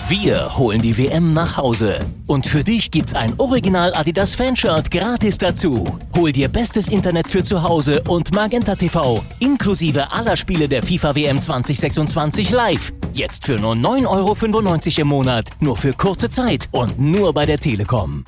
Wir holen die WM nach Hause. Und für dich gibt's ein Original Adidas Fanshirt gratis dazu. Hol dir bestes Internet für zu Hause und Magenta TV, inklusive aller Spiele der FIFA WM 2026 live. Jetzt für nur 9,95 € im Monat, nur für kurze Zeit und nur bei der Telekom.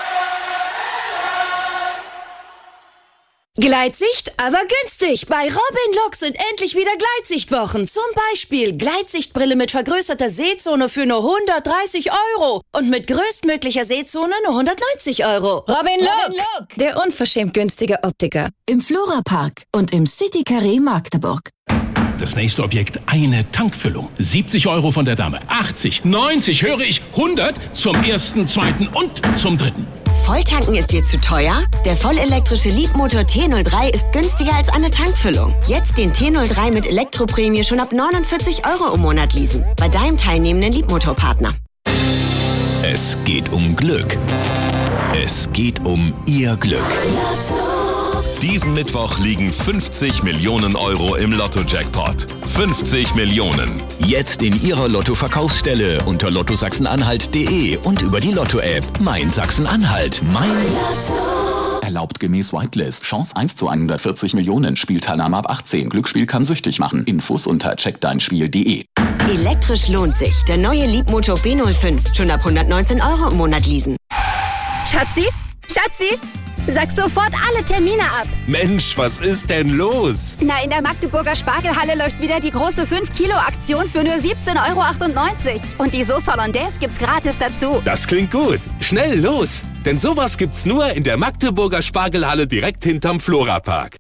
Gleitsicht, aber günstig. Bei Robin Look sind endlich wieder Gleitsichtwochen. Zum Beispiel Gleitsichtbrille mit vergrößerter Sehzone für nur 130 € und mit größtmöglicher Sehzone nur 190 €. Robin Look, der unverschämt günstige Optiker. Im Florapark und im City Carré Magdeburg. Das nächste Objekt, eine Tankfüllung. 70 € von der Dame. 80, 90, höre ich, 100 zum ersten, zweiten und zum dritten. Volltanken ist dir zu teuer? Der vollelektrische Leapmotor T03 ist günstiger als eine Tankfüllung. Jetzt den T03 mit Elektroprämie schon ab 49 € im Monat leasen. Bei deinem teilnehmenden Leapmotor-Partner. Es geht um Glück. Es geht um Ihr Glück. Diesen Mittwoch liegen 50 Millionen € im Lotto-Jackpot. 50 Millionen. Jetzt in Ihrer Lotto-Verkaufsstelle unter lottosachsen-anhalt.de und über die Lotto-App. Mein Sachsen-Anhalt. Mein Lotto. Erlaubt gemäß Whitelist. Chance 1 zu 140 Millionen. Spielteilnahme ab 18. Glücksspiel kann süchtig machen. Infos unter checkdeinspiel.de. Elektrisch lohnt sich. Der neue Leapmotor B05. Schon ab 119 € im Monat leasen. Schatzi? Sag sofort alle Termine ab. Mensch, was ist denn los? Na, in der Magdeburger Spargelhalle läuft wieder die große 5-Kilo-Aktion für nur 17,98 €. Und die Sauce Hollandaise gibt's gratis dazu. Das klingt gut. Schnell los. Denn sowas gibt's nur in der Magdeburger Spargelhalle direkt hinterm Florapark.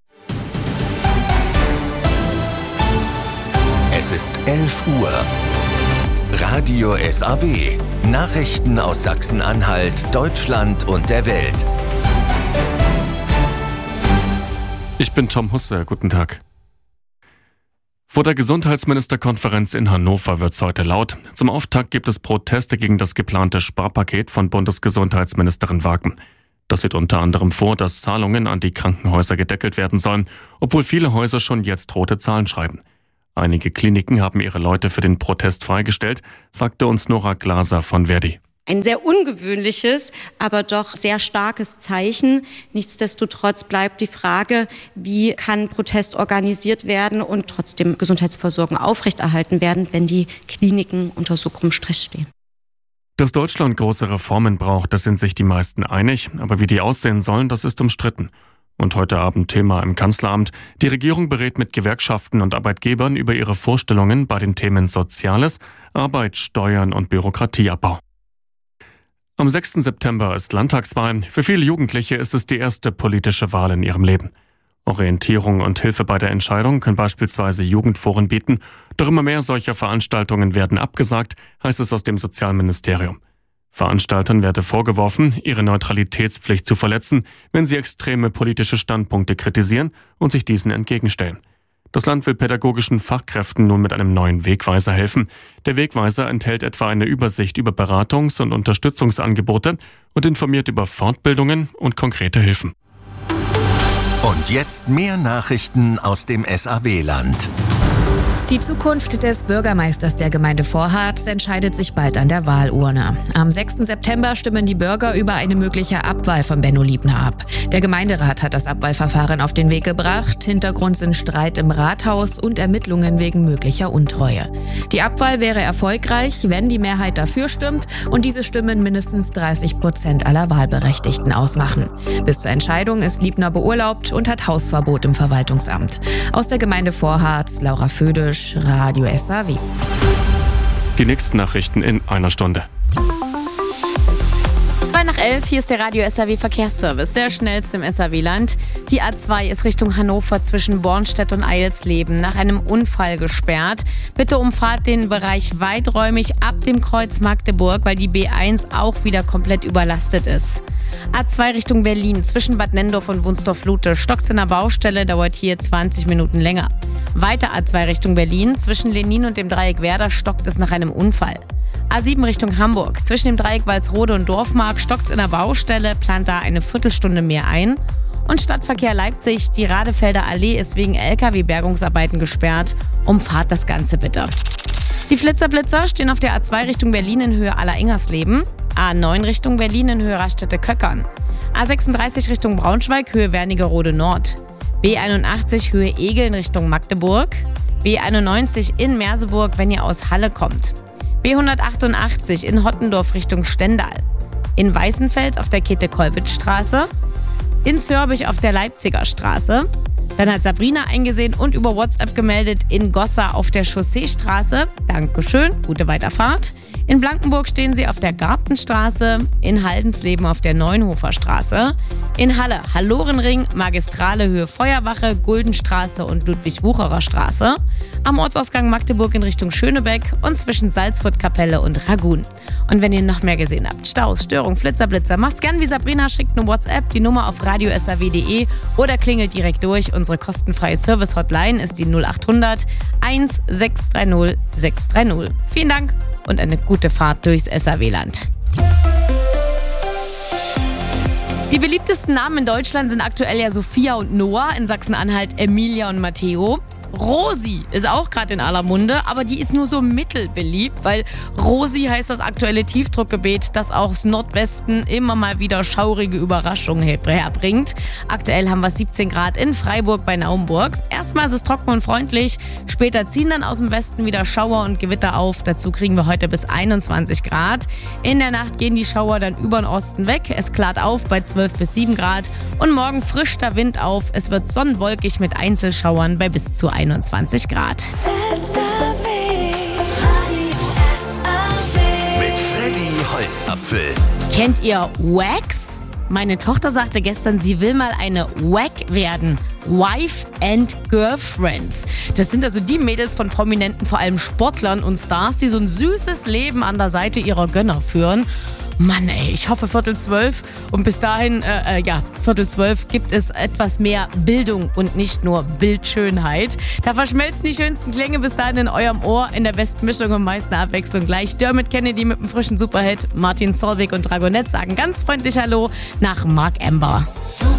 Es ist 11 Uhr. Radio SAW. Nachrichten aus Sachsen-Anhalt, Deutschland und der Welt. Ich bin Tom Husse, guten Tag. Vor der Gesundheitsministerkonferenz in Hannover wird's heute laut. Zum Auftakt gibt es Proteste gegen das geplante Sparpaket von Bundesgesundheitsministerin Wagen. Das sieht unter anderem vor, dass Zahlungen an die Krankenhäuser gedeckelt werden sollen, obwohl viele Häuser schon jetzt rote Zahlen schreiben. Einige Kliniken haben ihre Leute für den Protest freigestellt, sagte uns Nora Glaser von Verdi. Ein sehr ungewöhnliches, aber doch sehr starkes Zeichen. Nichtsdestotrotz bleibt die Frage, wie kann Protest organisiert werden und trotzdem Gesundheitsversorgung aufrechterhalten werden, wenn die Kliniken unter so großem Stress stehen. Dass Deutschland große Reformen braucht, das sind sich die meisten einig. Aber wie die aussehen sollen, das ist umstritten. Und heute Abend Thema im Kanzleramt. Die Regierung berät mit Gewerkschaften und Arbeitgebern über ihre Vorstellungen bei den Themen Soziales, Arbeit, Steuern und Bürokratieabbau. Am 6. September ist Landtagswahl. Für viele Jugendliche ist es die erste politische Wahl in ihrem Leben. Orientierung und Hilfe bei der Entscheidung können beispielsweise Jugendforen bieten. Doch immer mehr solcher Veranstaltungen werden abgesagt, heißt es aus dem Sozialministerium. Veranstaltern werde vorgeworfen, ihre Neutralitätspflicht zu verletzen, wenn sie extreme politische Standpunkte kritisieren und sich diesen entgegenstellen. Das Land will pädagogischen Fachkräften nun mit einem neuen Wegweiser helfen. Der Wegweiser enthält etwa eine Übersicht über Beratungs- und Unterstützungsangebote und informiert über Fortbildungen und konkrete Hilfen. Und jetzt mehr Nachrichten aus dem SAW-Land. Die Zukunft des Bürgermeisters der Gemeinde Vorharz entscheidet sich bald an der Wahlurne. Am 6. September stimmen die Bürger über eine mögliche Abwahl von Benno Liebner ab. Der Gemeinderat hat das Abwahlverfahren auf den Weg gebracht. Hintergrund sind Streit im Rathaus und Ermittlungen wegen möglicher Untreue. Die Abwahl wäre erfolgreich, wenn die Mehrheit dafür stimmt und diese Stimmen mindestens 30% aller Wahlberechtigten ausmachen. Bis zur Entscheidung ist Liebner beurlaubt und hat Hausverbot im Verwaltungsamt. Aus der Gemeinde Vorharz, Laura Födisch, Radio SAW. Die nächsten Nachrichten in einer Stunde. 11:02, hier ist der Radio SAW Verkehrsservice, der schnellste im SAW-Land. Die A2 ist Richtung Hannover zwischen Bornstedt und Eilsleben nach einem Unfall gesperrt. Bitte umfahrt den Bereich weiträumig ab dem Kreuz Magdeburg, weil die B1 auch wieder komplett überlastet ist. A2 Richtung Berlin zwischen Bad Nenndorf und Wunstorf-Lute stockt's in der Baustelle, dauert hier 20 Minuten länger. Weiter A2 Richtung Berlin zwischen Lenin und dem Dreieck Werder stockt es nach einem Unfall. A7 Richtung Hamburg. Zwischen dem Dreieck Walsrode und Dorfmark stockt's in der Baustelle, plant da eine Viertelstunde mehr ein. Und Stadtverkehr Leipzig, die Radefelder Allee ist wegen LKW-Bergungsarbeiten gesperrt. Umfahrt das Ganze bitte. Die Flitzer-Blitzer stehen auf der A2 Richtung Berlin in Höhe Aller-Ingersleben, A9 Richtung Berlin in Höhe Raststätte-Köckern, A36 Richtung Braunschweig, Höhe Wernigerode Nord, B81 Höhe Egel in Richtung Magdeburg, B91 in Merseburg, wenn ihr aus Halle kommt, B188 in Hottendorf Richtung Stendal, in Weißenfels auf der Käthe-Kollwitz-Straße, in Zörbich auf der Leipziger Straße. Dann hat Sabrina eingesehen und über WhatsApp gemeldet in Gossa auf der Chausseestraße. Dankeschön, gute Weiterfahrt. In Blankenburg stehen sie auf der Gartenstraße, in Haldensleben auf der Neunhofer Straße, in Halle Hallorenring, Magistrale Höhe Feuerwache, Guldenstraße und Ludwig-Wucherer Straße, am Ortsausgang Magdeburg in Richtung Schönebeck und zwischen Salzfurt-Kapelle und Ragun. Und wenn ihr noch mehr gesehen habt, Staus, Störung, Flitzer-Blitzer, macht's gern wie Sabrina, schickt eine WhatsApp, die Nummer auf radiosaw.de oder klingelt direkt durch. Unsere kostenfreie Service-Hotline ist die 0800 1630 630. Vielen Dank und eine gute Fahrt durchs SAW-Land. Die beliebtesten Namen in Deutschland sind aktuell ja Sophia und Noah, in Sachsen-Anhalt Emilia und Matteo. Rosi ist auch gerade in aller Munde, aber die ist nur so mittelbeliebt, weil Rosi heißt das aktuelle Tiefdruckgebiet, das auch aus Nordwesten immer mal wieder schaurige Überraschungen herbringt. Aktuell haben wir 17 Grad in Freiburg bei Naumburg. Erstmal ist es trocken und freundlich, später ziehen dann aus dem Westen wieder Schauer und Gewitter auf. Dazu kriegen wir heute bis 21 Grad. In der Nacht gehen die Schauer dann über den Osten weg. Es klart auf bei 12 bis 7 Grad und morgen frischt der Wind auf. Es wird sonnenwolkig mit Einzelschauern bei bis zu 21 Grad. Mit Freddy Holzapfel. Kennt ihr Wax? Meine Tochter sagte gestern, sie will mal eine Wack werden. Wife and Girlfriends. Das sind also die Mädels von Prominenten, vor allem Sportlern und Stars, die so ein süßes Leben an der Seite ihrer Gönner führen. Mann ey, ich hoffe 11:45 und bis dahin, 11:45 gibt es etwas mehr Bildung und nicht nur Bildschönheit. Da verschmelzen die schönsten Klänge bis dahin in eurem Ohr in der besten Mischung und meisten Abwechslung gleich. Dermot Kennedy mit dem frischen Superhit, Martin Solveig und Dragonette sagen ganz freundlich Hallo nach Mark Amber.